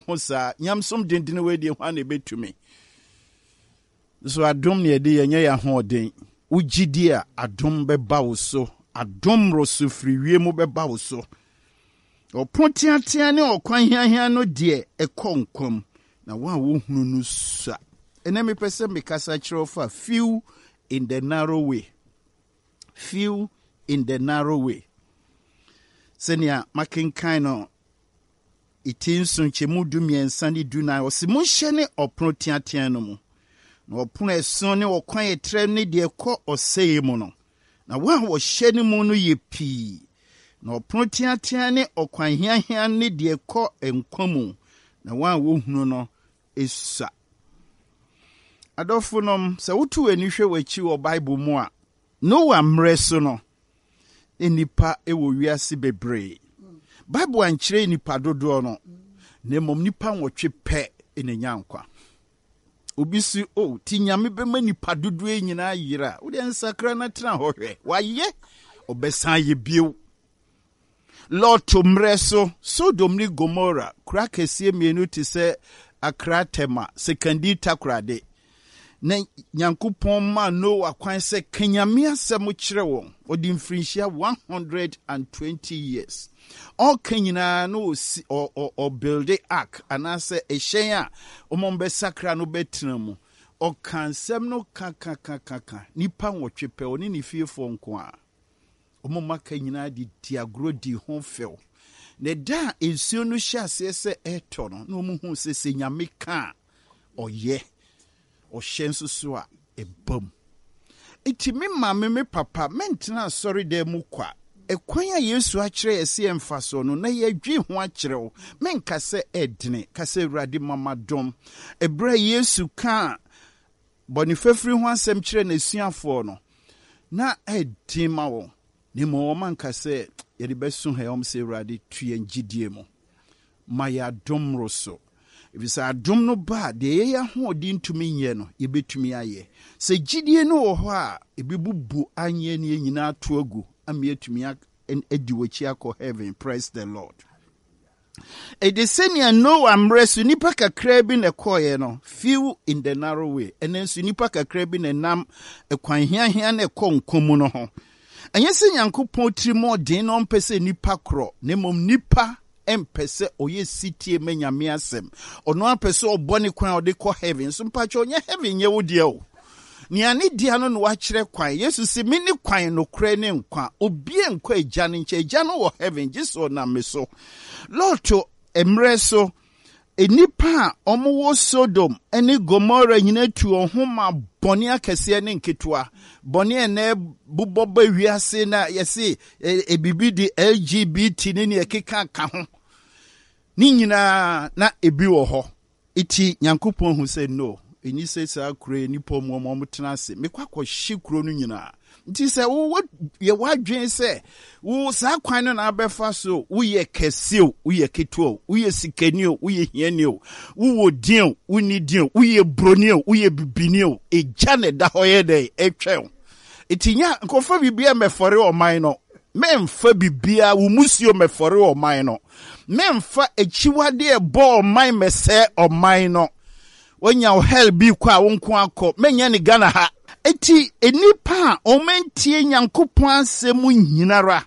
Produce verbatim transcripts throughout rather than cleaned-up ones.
hosa nyamsom dendene we de hwa na betumi so adom ne de yenye ya ho den ugidi a adom beba wo so adom rosu friwie mu beba wo so opontiatia ne okwan hiahia no de ekonkom na wa wo hunu no sa ene me pese me kasa kire fa few in the narrow way few in the narrow way senia makenkan no itinsun chemu du miensa ni du na osi mo hye ne opontiatia no mu na opono eson ne okwan etre ne de ekọ oseye mu no na wa wo hye ne mu no ye pi na opono tiatia ne okwan hiahia ne de ekọ enkwamu na wa wo hunu no esa adofo nom se wotu ani hwe wachi wo Bible mu a no wa mre so no enipa ewo wiase bebre Bible ankyere nipa dodo no na mom nipa nwotwe pe enenya nkwa obi si o tinyame bema nipa dodo enyina yira wo de nsakra na tena hohwe waye obesan ye bio Lord mreso Sodom ni Gomorrah kura kese mienu ti se akra tema sekandi takrade na Nyankopɔn ma Noah kwan se kenyame asɛm kyerɛ wɔn odi mfrinhyia one hundred twenty years all kenyina no o o build the ark anase ehyen a omombe sakra no betena mu o kansɛm no kaka kaka kaka nipa nwotwe pɛ oni ne fiefo nko a omoma kenyina di diagro di honfel ne da ensuo no hye ase se eto no na omuhu se se nyame ka oyɛ o hyenso so a ebam itimi mame me papa mentena sorry de mu kwa ekwan a Yesu akire ese emfa so no na ye dwi ho akire wo menka se edene ka se Awurade mama dom ebra Yesu ka bonifefri ho asem kire na suafo no na edima wo ni mo manka se ye de besu ha om se Awurade tue ngidie mu ma ya dom roso ebisa adom no ba de ye ya ho odi ntumi nye no ye betumi aye se gidie no wo ho a ebibubu anye ne nyina to agu ami etumi edi wachi akọ heaven. Praise the Lord. E de senia no amresu nipa kakra bi na koye no few in the narrow way enensu nipa kakra bi na nam ekwan hiahia na ekonkomu no ho enye se Nyankopɔn trimo den no mpese nipa kro na mom nipa empese oye sitie menyame asem ono apese obone kwan ode kɔ heaven so mpacho onye heaven ye wodie o ni ani dia no no wa kire kwan Yesu se mini kwan no kre ne nkwa obie nkwa agya ne nche agya no wo heaven jiso na meso Lord to emre so enipa omo Sodom eni Gomorrah nyina tu ohoma bone akese ne nketwa bone na buboba wiase na yesi ebibi di L G B T ne ne keka ka ho ni nyina na ebi wo ho iti Nyankopɔn hu se no eni se sa kure ni pomo mo mtena se mekwakɔ hye kuro no nyina nti se wo ye wadwen se wo sa kwan no na abefa so wo ye kese o wo ye keto wo ye sikani o wo ye hiani o wo wodin o wo ni din o wo ye broni o wo ye bibini o eja ne da hoye de etwe itinya nkofa bibia mefore o man no memfa bibia wo musio mefore o man no memfa echiwade e bo man mese o man no wonya o hell bi kwa wonko akọ menya ni Ghana ha eti enipa o mentie Nyankopɔn asɛm nyinara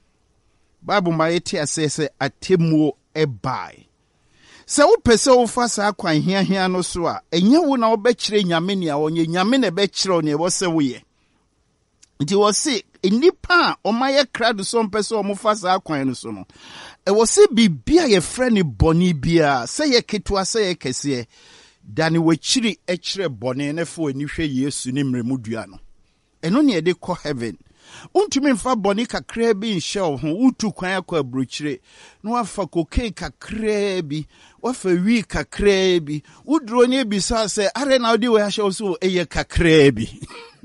Bible ma yeti asese atemuo ebai se wo pese wo fa sa kwan hiahia no so a enye wo na wo be kire nyame ne a onye nyame na be kire ne wo se wo ye nti wo se enipa o ma ye krado so mpese o mo fa sa kwan no so no e wo se bibia ye frɛ ne boni bia se ye ketwa se ye kese dani wachiri echire bone ne fo ani hwe Yesu ne mremudua no eno ne de kɔ heaven untumi mfa bone kakra bi nhye ho utu kwan akɔ abrochire no wafa koke kakra bi wafa wi kakra bi udro ne bi sa se are na odi we ahye so eye kakra bi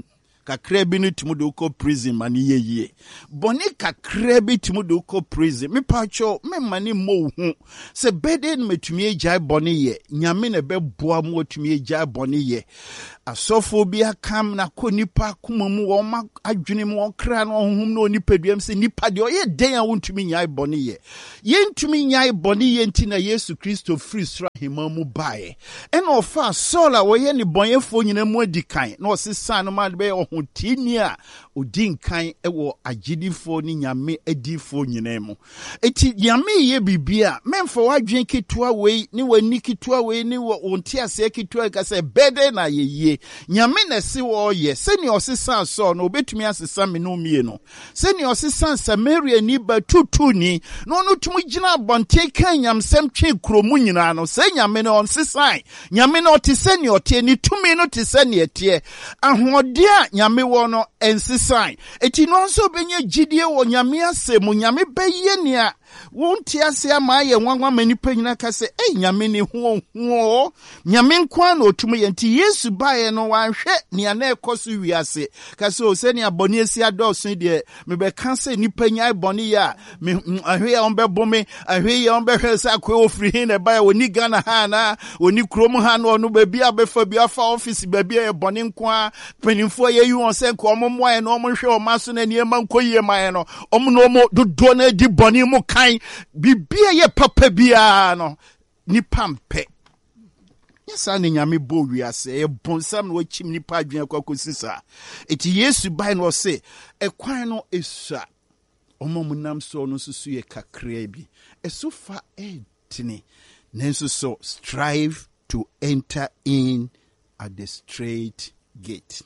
kakra bi no timo de uko prison mani ye ye. Boni kakra bi timo de uko prison. Me pacho me mani mo hu. Se beden me tumi jai boni ye. Nyame ne be boa mo tumi jai boni ye. Asofo bi akam na ko nipa kuma mu wo ma adwene mu wo kra no honhum no nipaduam se nipa de oye den a wontumi nyai boni ye. Ye ntumi nyai boni ye nti na Yesu Kristo free sra hima mu bae. Ena ofa sola wo ye ni bonyefo nyina mu adikan. Na osesa no ma be ohotini a odin kan ewo agidifo ni nyame adifo nyina mu. Eti nyame ye bibia memfo wadwen ketua wei ni wani ketua wei ni wo onti ase ketua ka se bede na ye ye. Nyame na si wo ye seni osesa so no obetumi asesa me no mie no seni osesa Samaria ni ba tutu ni no no tumi gina bonte kan nyamsem twe kromu nyina no se nyame no onsesa nyame no te seni ote ni tumi no te seni etie ahode a nyame wo no ensesa eti no nso benye gidie wo nyame asemu nyame beye ni a wonti ase ama ye nwanwa manipa nyina ka se eh nyame ni ho ho nyame nkwa na otumi ye nti Yesu bae no wanhwe ni ana ekoso wiase ka se o se ni aboni esi adoso de me be kan se nipa nya boni ya me ahwe ya ombe bome ahwe ya ombe hwesa akwa ofri hin na bae oni Ghana ha na oni krom ha no no ba bia befa bia fa office ba bia ye boni nkwa panimfo ye yu on se nko omo ye no omo hwe o maso na niema nkoyie man no omo no omo dodo na di boni mu bibia ye papa bia no nipa mpe yesa ne nyame bo wiase e bonsam no wachim nipa adwen akokosisa eti Yesu bai no se ekwan no esua omomunam so no susu ye kakra bi esufa etini nenso so strive to enter in at the straight gate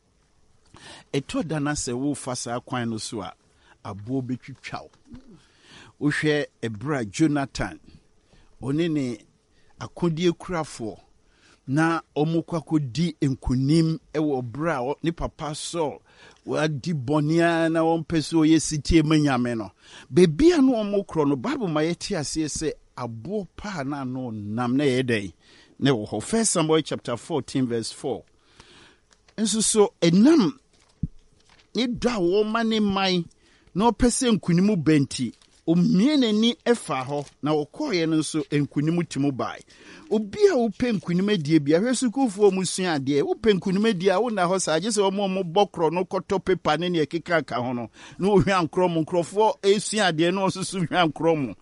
eto dana se wo fasa kwan no so a abo betwitwaw uhwe ebra Jonathan onene akodie kurafo na omukwakodi enkunim ewo bra ni papa Saul wadi bonia na wonpeso ye sitie manyame no bebia no omukro no Bible mayeti ase se abo pa na no nam na yedai ne wo First Samuel chapter fourteen verse four enso so enam ni da wo mane mai no pese nkunimu benti omiene ni efa ho na okoye no so enkunimu timu bai obi a ope nkunim die bia hwesukufo musua ade ope nkunim die a wo na ho sa age se omo mo bokro no koto pepa ne ne ekeka ka ho no na ohwa nkrom nkrofo esua ade no osusu hwa nkrom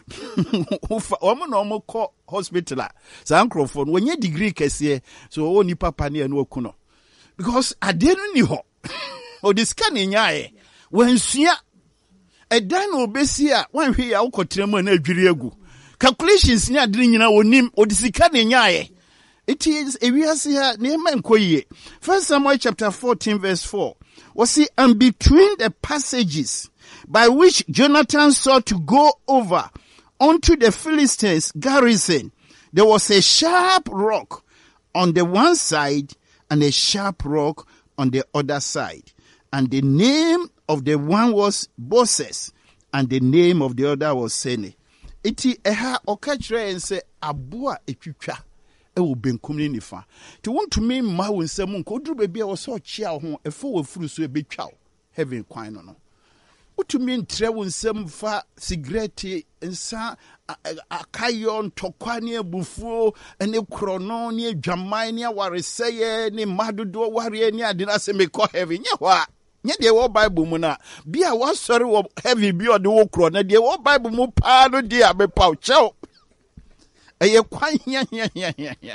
omo na omo ko hospital a sa nkrofo no onye degree kese so oni papa ne no okuno because ade no ni ho o discan nyae wansua edan obesi a wanhwe ya ukotremu na adwiri agu calculations ni adiri nyina onim odisika ne nyae it is ewiase ha ne man koyie. First Samuel chapter fourteen verse four was see and between the passages by which Jonathan sought to go over onto the Philistines garrison there was a sharp rock on the one side and a sharp rock on the other side, and the name of the one was Boses, and the name of the other was Sene. Iti eha okachre ense aboa etwitwa e wo benkum ni nifa. Ti want to me ma wo nsam nko duru be bia wo so chia ho efo wo furu so e betwa heaven kwan no no. Utumi ntre wo nsam fa cigarette nsa akayo ntokwa ne abufuo ene krono ne adwaman ne awareseye ne madodo ware ne ade na se me ko heaven nye ho a nye de wo Bible mu na bia wo sori wo heavy bi ode wo kro na de wo Bible mu pa no de abepaw chew eye kwan ya ya ya ya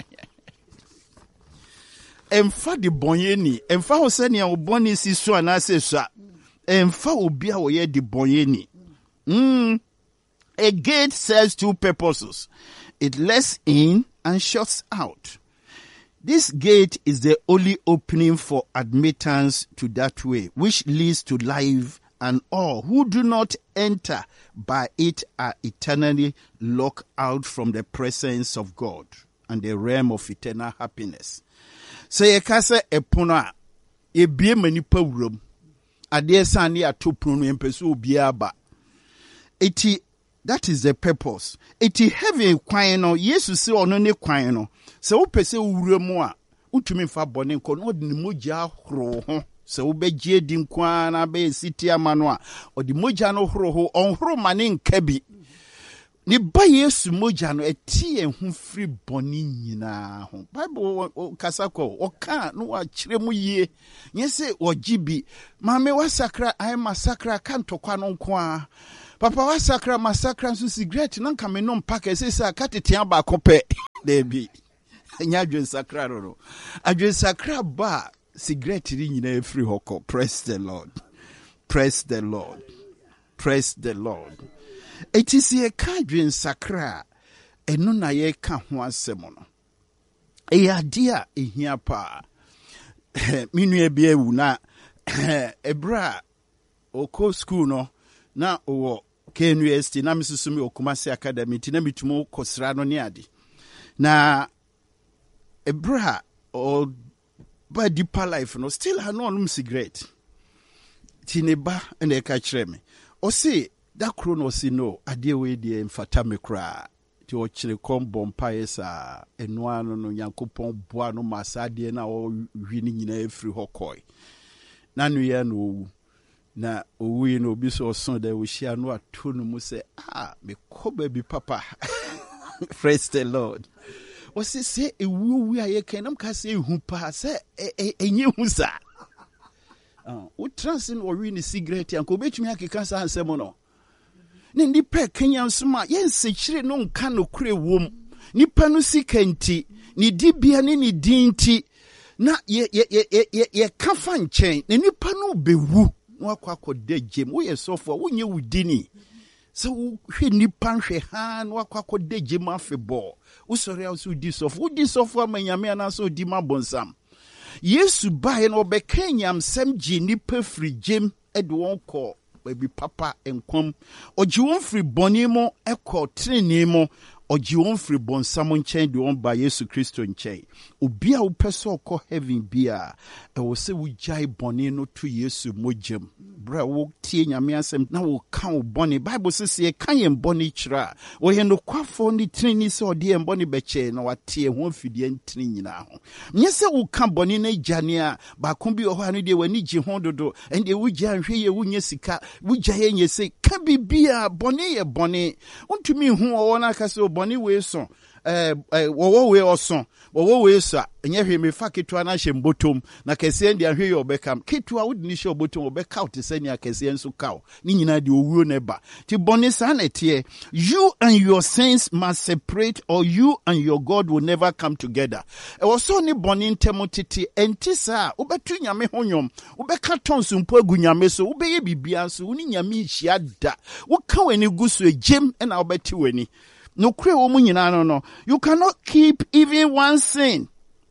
emfa de bonyeni emfa ho se ne wo boni si so ana se so emfa obi a wo ye de bonyeni mm a gate serves two purposes. It lets in and shuts out. This gate is the only opening for admittance to that way, which leads to life, and all who do not enter by it are eternally locked out from the presence of God and the realm of eternal happiness. So ye kase epona e bie manipa wuram ade san ne atopunu empeso obia ba eti. That is the purpose. Eti heaven kwan no Yesu se ono ne kwan no se wo pese wura mu a utumi fa bone nko no de mogya horo ho So wobɛgye di nkwa na bɛ siti ama no a ɔde mogya no horo ho ɔnhoro ma ne nka bi ne ba Yesu mogya no ɛti yɛn ho firi bɔne nyinaa ho. Bible kasa kɔ ɔka no wakyerɛ mu yie nyɛ sɛ ɔgye bi maame wasakra ayɛ masakra ka ntɔkwa no nko a papa wasakra masakra nso cigarette na nka me nom pack ɛsɛ sɛ aka tetea baako pɛ debi nya adwen sakra no no adwen sakra ba cigarette ri nyina free hoko. Praise the Lord. Praise the Lord. Praise the Lord. It is a kadwen sakra eno na ye ka ho asem no. E adia ehia pa. Minu e bia wu na ebra oko school no na owo K N U S T na misusumi Okumasi Academy ti na mitumo kosra no ne ade. Na ebra o ba deeper life no still ha no onum cigarette tineba na e ka kire me o say that chrono say no ade we de mfata me kra ti o kire kom bompa yesa eno anu no Yankopon boa no masade na o hwi ni nyina efiri hokoi na nu ye no na owi no obi so son da we share no ato no mu say ah me ko ba bi papa. Praise the Lord. O se se ewu wi aye kan nam ka se ehu pa se enye hu sa ah o transin o wi ni cigarette an ko betumi akeka sa ansem no ne ndi pe kenya nsoma ye nsechire no nka no kure wom nipa no sikanti ni dibia ne ni dinti na ye ye ye ye kafa nchen ne nipa no bewu no akwa akode gem wo ye sofo wo nye wudini so hwe nipa hwe ha no akwa akode gem afebo usori also di sof wo di sof amanyame ana so di mabonsam Yesu bae no obekanyam sem gi nipa firi gem e de won ko baby papa enkom ogi won firi boni mo ekọ trene mo ogi won firi bonsam nchen de won ba Yesu Kristo nchen obi a wo pese okọ heaven bia e wo se wo jai boni no to Yesu mogem bra wo tie nyame asem na wo ka wo boni Bible says ye kan ye boni kira wo ye no kwafo ni trene se ode ye boni beche na watie ho fidie ntini nyina ho nye se wo ka boni na jane a ba ko bi ho anu de wani gi ho dodo ende wo gya hwe ye wo nya sika wo gya ye nye se ka bibia boni ye boni untumi hu wo na ka se boni we so eh wo we oso wo we so enye hwe me fa ketua na hye mbotom na kese ndi ahwe ye obekam ketua wo di ni hye obotom obeka out sani akese enso kaw ni nyina de owuo na ba ti boni sa na tie you and your sins must separate or you and your God will never come together e wo so ni boni ntemo tete entisa obetu nyame honyom obeka tonso mpo agu nyame so obeye bibia so uni nyame hia da wo ka wani guso egem na obeti wani no kre wo mu nyina no no you cannot keep even one sin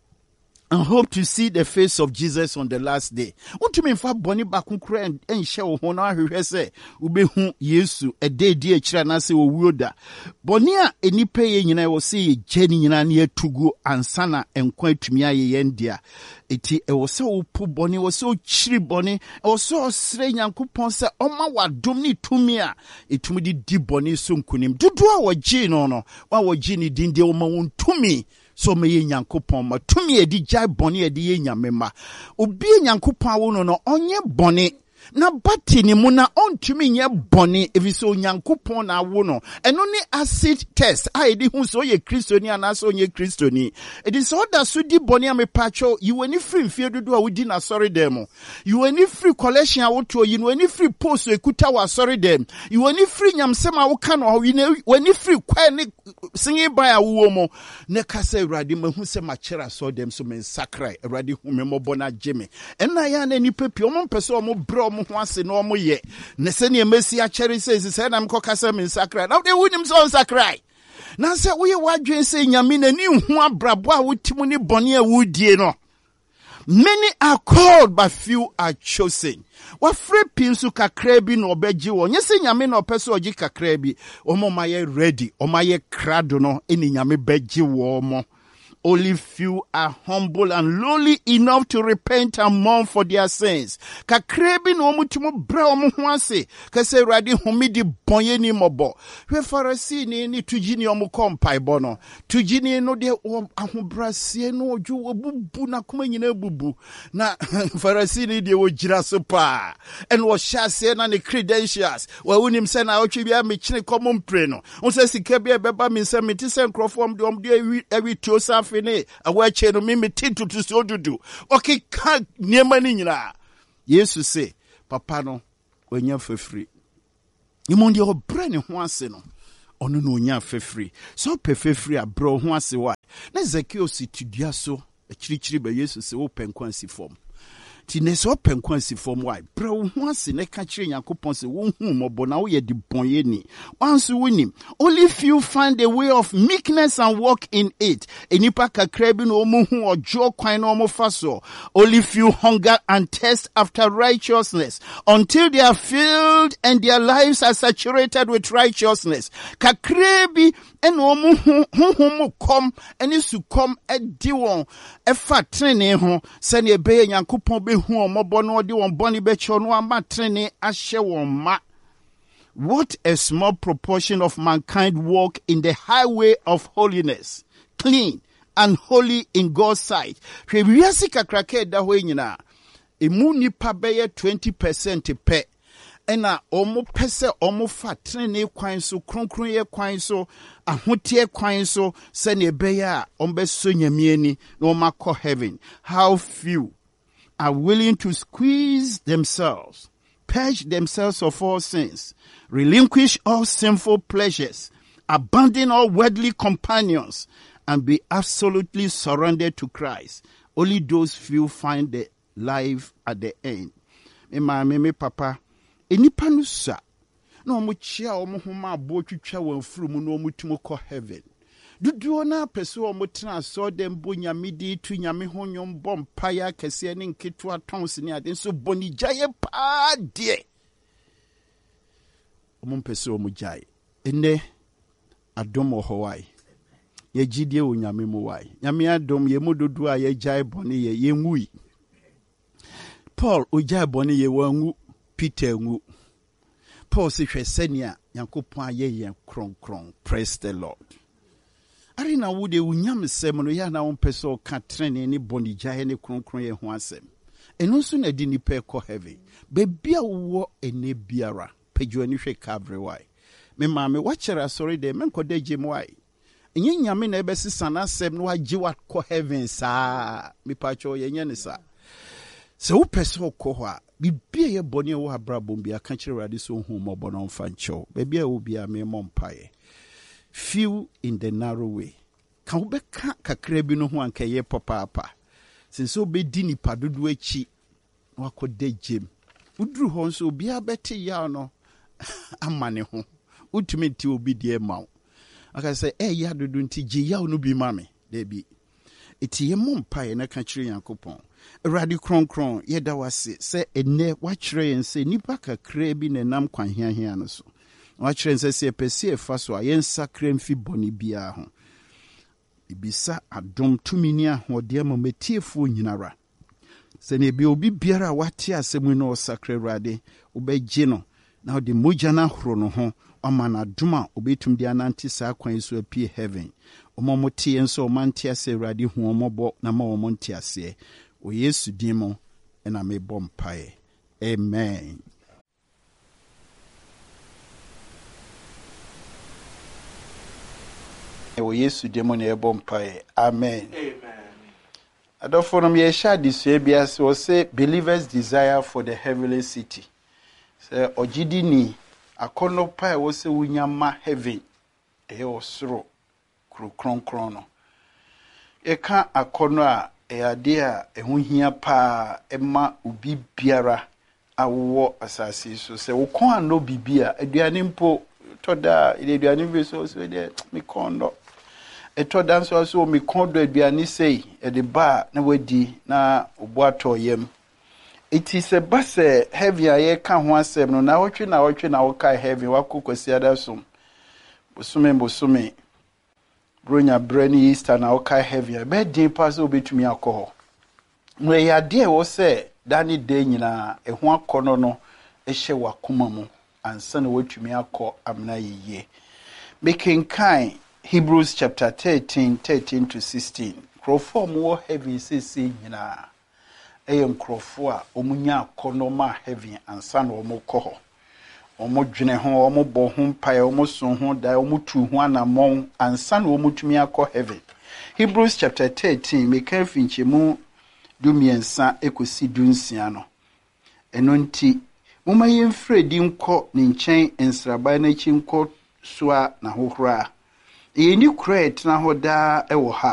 and hope to see the face of Jesus on the last day. Untumi mfa boni bakun kra enhye wo ho na ahwehwe se ubehu Yesu ede di akira na se owuo da. Boni a enipa ye nyina wo se ye geni nyina na yatugu ansana enkwa atumi aye yendia. Eti e wo se wo pu boni wo se o chiri boni e wo se o sre Nyankopon se oma wadom ni tumi a etumi di di boni so nkunim. Dudu a wo gi no no wa wo gi ni dinde wo ma won tumi so me ye Nyankopon ma tumi edi jai boni edi ye nyame ma obi Nyankopon awo no no onye boni na bati ni mu na ontumi nye boni eviso Nyankopon na awo no eno ni acid test a edi hu so ye kristoni ana so nye kristoni edi so da so di boni amepacho you any free mfie dodo a wodi na sorry dem you any free collection a woto yi no any free post ekuta wa sorry dem you any free nyamsem a wo ka no you any free kwa ni sinye ba ya wo mo ne kasa urade mahu se ma kira so dem so men sakrai urade hu me mo bona jeme ena ya na ni pepi o mo mpese o mo bro mo ho ase no mo ye ne se ne mesi a kire se se na mko kasa men sakrai na de wunim so sakrai na se wo ye wadwen se nyame na ni hu abrabo a wotimu ni bone a wudie no. Many are called but few are chosen. Wa free pinsu kakra bi no obeji wo. Nyese nyame na opese oji kakra bi. Omo maye ready. Omo maye krado no eni nyame beji wo mo. Only few are humble and lowly enough to repent and mourn for their sins. Kakrebi no mutumo bra omo ho ase. Kase Awurade home di bonye ni mobo. We Pharisee ni ni tujini omo kompai bono. Tujini no de ahobrasie no oju obubu na kuma nyina bubu. Na Pharisee ni de ogira so pa. And was shase na ne credentials. Wa unim se na otwe bia me kine common pray no. On se sika bia beba me se meti se nkrofo de om de ewi tio safe ne awa che no me meti tutu so dudu. Okay ka niema ni nyina. Yesu se papa no onya fefri. Imo ndi obre ne ho ase no. Ono no onya fefri. So pe fefri abro ho ase wa. Na Zakeo si tudua so akirikyiri ba Yesu se wo penkwansi fom. Ti neso penkwansi fom wa. Bro ho ase ne ka kire Yakobon se wo hu mobo na wo ye di bonye ni. Wanso woni. Only few find a way of meekness and walk in it. Enipa kakra bi no omo hu ojo kwan no omo faso. Only few hunger and thirst after righteousness until they are filled and their lives are saturated with righteousness. Kakra bi en omo hu hu kom eni su kom edi won efa trene ho se ne be Yakobon be hu omobo no de won boni be cho no ama trene ahye won ma. What a small proportion of mankind walk in the highway of holiness, clean and holy in God's sight. Hwe wiase kakrake da ho nyina. Emu nipa beye twenty percent pe. Ena omo pese omo fa trene kwan so kronkron ye kwan so ahotie kwan so se ne beye a ombe so nyamieni no makọ heaven. How few are willing to squeeze themselves, purge themselves of all sins, relinquish all sinful pleasures, abandon all worldly companions, and be absolutely surrendered to Christ. Only those few find the life at the end. Me ma me me papa, enipa no sa na omo chia omo homa abo twitwa wan furu mu na omo tumo kọ heaven. Duduo na pese omo tena so dem bo nyame di tu nyame ho nyom bom paya kese ne nketo atons ne ade so boni jaye pa de. Omo pese omo jaye. Ene adom o howai. Ye gidie o nyame mo wai. Nyame adom ye mododo a ye jaye boni ye ye ngui. Paul o jaye boni ye wangu, Peter ngu. Paul se hwesenia Yakobon aye ye kron kron. Praise the Lord. Arina wude unyam sem no ya na won peso ka trene ni bonija ne kronkron ye ho asem. Eno so na di ni pe ko heaven. Be bia wo ene biara pejo ani hwe Calvary wai. Me ma me wachere sorry de men ko de gem wai. Enye nyame na ebesisa na asem no agi wa ko heaven sa. Me pacho ye nye ne sa. Se wo peso ko ho a bibia ye boni wo abrabom bia ka kire rade so hu mo bono mfa ncho. Be bia wo bia me mo mpae. Few in the narrow way. Kan ube ka kakra bi no ho anka ye papa apa. Since obe di nipa dodo achi wako de gem. Udru ho nso obi abete ya no amane ho. Utumi ti obi de ma wo. Aka say eh ya dodo nti je ya no bi ma me. De bi. Eti ye mo mpa ye na ka kire Yakobon. Awurade kronkron ye da wase se ene wa kire yen se nipa kakra bi na nam kwan hia hia no so. Wachire se pese efa so ayen sakra mfi boni bia ho. Ibisa adom tumini ahode amametiefo nyinara. Se ne bi obi biara wate asemu no sakra Awurade obegye no na ode mogya na horo no ho amana duma obetum dia nanti sa kwan so apie heaven. Omomote enso omanti ase Awurade hu omobo na ma omonti ase. O Yesu dimo ena me bompae. Amen. O Yesu demo ne bompae. Amen. Amen. Adofonom ye sha disue bia se o say believers desire for the heavenly city. Se ogidi ni akono pa wo se wunyama heaven e osoro kro kron kron no. E ka akono a e ade a ehu hia pa ema obi biara awo asase so se wo kon ano bibia aduane mpo toda ile aduane bi so so de me kondo eto danso so me kondo aduane sei e de ba na wadi na obuato yem. It is a basse heavy aye ka ho asem no na wotwe na wotwe na woka heavy wakokwasi adasum bosume bosume bronya brani Easter na okay heavy be din pass obetumi akọ no ya de wo se dani de nyina eho akọ no ehye wakoma mu ansa na watumi akọ amna yiye making kind Hebrews chapter thirteen thirteen to sixteen crofo mo heavy sisi nyina eyem crofo a omunya akọ no ma heavy ansa na omukọ ho omo dwene ho omo bo ho mpae omo so ho da omo tu ho anamon ansa na omo tumi akọ heaven. Hebrews chapter thirteen me kan finche mu dumiensa ekosi dunsia no eno nti moma yemfre di nkọ ne nchen ensraba na chi nkọ soa na hohora e ni kra etna ho da e wo ha